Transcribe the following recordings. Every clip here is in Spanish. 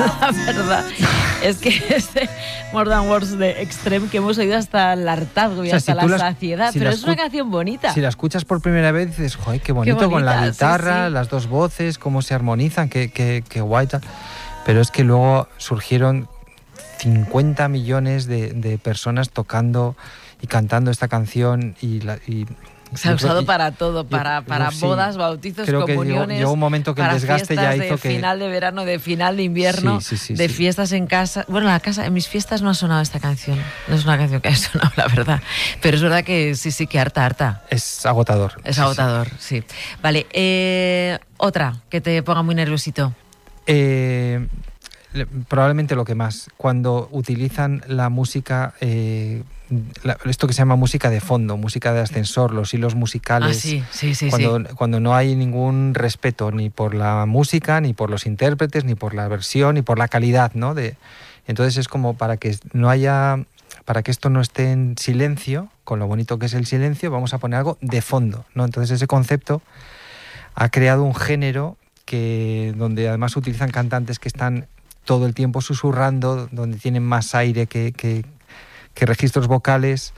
La verdad es que este More Than Words de Extreme que hemos oído hasta el hartazgo y hasta la saciedad, pero es una canción bonita. Si la escuchas por primera vez dices, joder, qué bonito, con la guitarra, sí. Las dos voces, cómo se armonizan, qué guay. Pero es que luego surgieron 50 millones de personas tocando y cantando esta canción se ha usado para todo, para bodas, bautizos, creo comuniones. Que llegó un momento que el desgaste ya hizo de final de verano, de final de invierno, de fiestas en casa. Bueno, en mis fiestas no ha sonado esta canción. No es una canción que haya sonado, la verdad. Pero es verdad que sí, que harta. Es agotador. Es agotador, sí. Vale, otra que te ponga muy nerviosito. Probablemente lo que más. Cuando utilizan la música... esto que se llama música de fondo, música de ascensor, los hilos musicales. Cuando no hay ningún respeto ni por la música, ni por los intérpretes, ni por la versión, ni por la calidad, ¿no? Entonces es como para que esto no esté en silencio, con lo bonito que es el silencio, vamos a poner algo de fondo, ¿no? Entonces ese concepto ha creado un género donde además utilizan cantantes que están todo el tiempo susurrando, donde tienen más aire que registros vocales,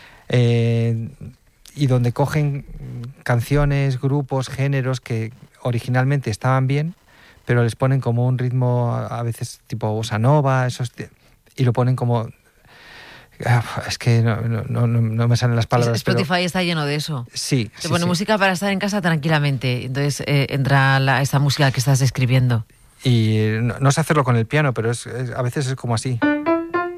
y donde cogen canciones, grupos, géneros que originalmente estaban bien, pero les ponen como un ritmo a veces tipo bossa nova, y lo ponen como... Es que no me salen las palabras. Spotify está lleno de eso. Sí. Te pone música para estar en casa tranquilamente, entonces entra esa música que estás describiendo. Y no sé hacerlo con el piano, pero a veces es como así.